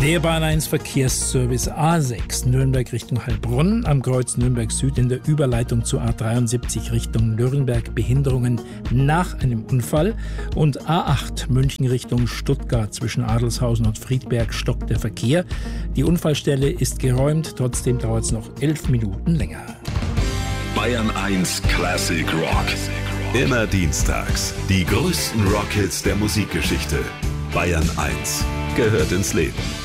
Der Bahn 1 Verkehrsservice A6 Nürnberg Richtung Heilbronn am Kreuz Nürnberg Süd in der Überleitung zur A73 Richtung Nürnberg Behinderungen nach einem Unfall und A8 München Richtung Stuttgart zwischen Adelshausen und Friedberg stockt der Verkehr. Die Unfallstelle ist geräumt, trotzdem dauert es noch 11 Minuten länger. Bayern 1 Classic Rock. Immer dienstags die größten Rockhits der Musikgeschichte. Bayern 1 gehört ins Leben.